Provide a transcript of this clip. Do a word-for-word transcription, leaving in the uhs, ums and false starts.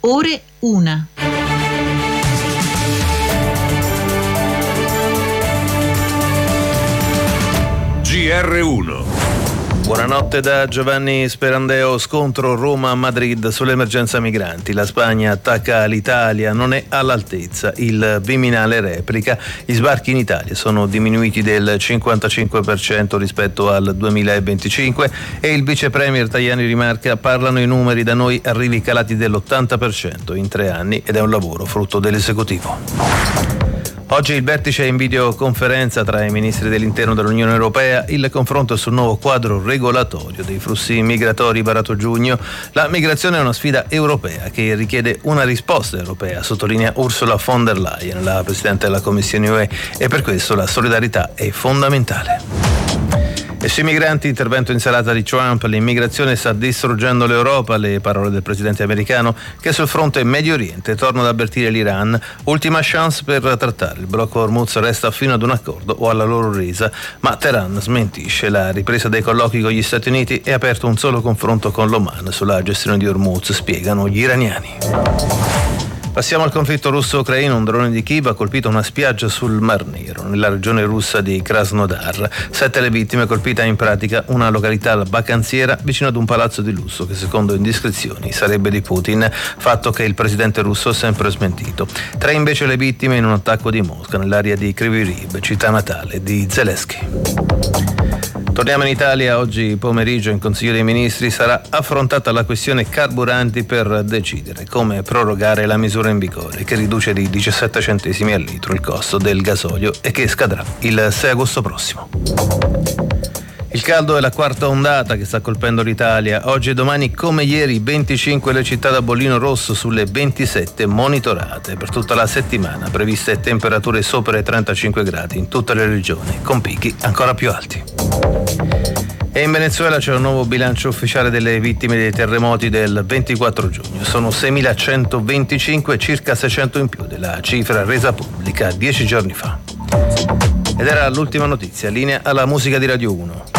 ore una. G R uno. Buonanotte da Giovanni Sperandeo. Scontro Roma-Madrid sull'emergenza migranti. La Spagna attacca l'Italia, non è all'altezza. Il Viminale replica. Gli sbarchi in Italia sono diminuiti del cinquantacinque per cento rispetto al duemilaventicinque e il vice premier Tajani rimarca: parlano i numeri, da noi arrivi calati dell'ottanta per cento in tre anni ed è un lavoro frutto dell'esecutivo. Oggi il vertice in videoconferenza tra i ministri dell'interno dell'Unione Europea, il confronto sul nuovo quadro regolatorio dei flussi migratori varato a giugno. La migrazione è una sfida europea che richiede una risposta europea, sottolinea Ursula von der Leyen, la Presidente della Commissione U E, e per questo la solidarietà è fondamentale. E sui migranti, intervento in salata di Trump: l'immigrazione sta distruggendo l'Europa, le parole del presidente americano, che sul fronte Medio Oriente torna ad avvertire l'Iran. Ultima chance per trattare, il blocco Hormuz resta fino ad un accordo o alla loro resa, ma Teheran smentisce la ripresa dei colloqui con gli Stati Uniti e ha aperto un solo confronto con l'Oman sulla gestione di Hormuz, spiegano gli iraniani. Passiamo al conflitto russo-ucraino. Un drone di Kiev ha colpito una spiaggia sul Mar Nero, nella regione russa di Krasnodar. Sette le vittime, colpita in pratica una località vacanziera vicino ad un palazzo di lusso che, secondo indiscrezioni, sarebbe di Putin, fatto che il presidente russo ha sempre smentito. Tre invece le vittime in un attacco di Mosca nell'area di Kryvyi Rih, città natale di Zelensky. Torniamo in Italia. Oggi pomeriggio in Consiglio dei Ministri sarà affrontata la questione carburanti per decidere come prorogare la misura in vigore che riduce di diciassette centesimi al litro il costo del gasolio e che scadrà il sei agosto prossimo. Il caldo è la quarta ondata che sta colpendo l'Italia. Oggi e domani, come ieri, venticinque le città da bollino rosso sulle ventisette monitorate. Per tutta la settimana previste temperature sopra i trentacinque gradi in tutte le regioni, con picchi ancora più alti. E in Venezuela c'è un nuovo bilancio ufficiale delle vittime dei terremoti del ventiquattro giugno. Sono seimilacentoventicinque, circa seicento in più della cifra resa pubblica dieci giorni fa. Ed era l'ultima notizia. Linea alla musica di Radio uno.